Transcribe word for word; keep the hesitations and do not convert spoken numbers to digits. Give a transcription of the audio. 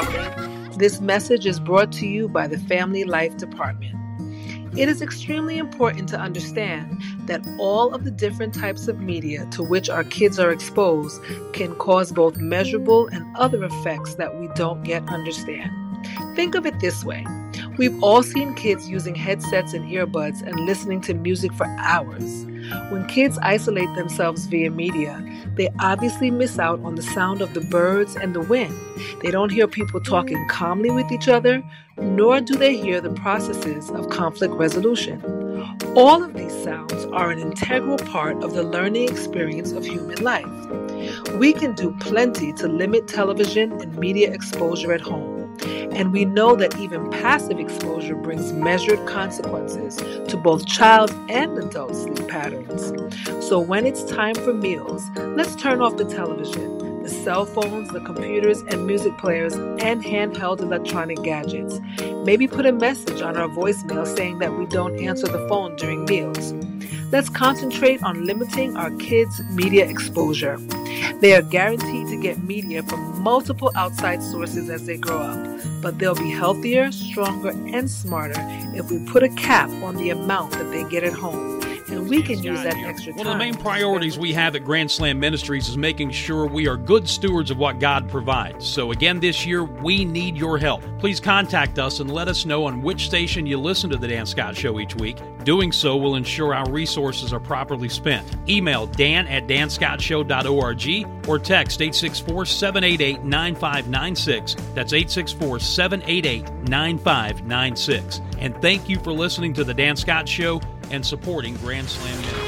family. This message is brought to you by the Family Life Department. It is extremely important to understand that all of the different types of media to which our kids are exposed can cause both measurable and other effects that we don't yet understand. Think of it this way. We've all seen kids using headsets and earbuds and listening to music for hours. When kids isolate themselves via media, they obviously miss out on the sound of the birds and the wind. They don't hear people talking calmly with each other, nor do they hear the processes of conflict resolution. All of these sounds are an integral part of the learning experience of human life. We can do plenty to limit television and media exposure at home. And we know that even passive exposure brings measured consequences to both child and adult sleep patterns. So when it's time for meals, let's turn off the television, the cell phones, the computers and music players, and handheld electronic gadgets. Maybe put a message on our voicemail saying that we don't answer the phone during meals. Let's concentrate on limiting our kids' media exposure. They are guaranteed to get media from multiple outside sources as they grow up, but they'll be healthier, stronger, and smarter if we put a cap on the amount that they get at home. And we can use that extra time. One of the main priorities we have at Grand Slam Ministries is making sure we are good stewards of what God provides. So again, this year, we need your help. Please contact us and let us know on which station you listen to the Dan Scott Show each week. Doing so will ensure our resources are properly spent. Email dan at dan scott show dot org or text eight six four, seven eight eight, nine five nine six. That's eight six four, seven eight eight, nine five nine six. And thank you for listening to the Dan Scott Show and supporting Grand Slam University.